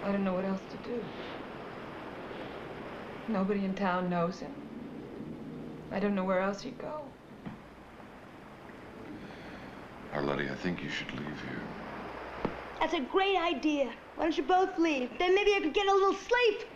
I don't know what else to do. Nobody in town knows him. I don't know where else he'd go. Arletty, I think you should leave here. That's a great idea. Why don't you both leave? Then maybe I could get a little sleep.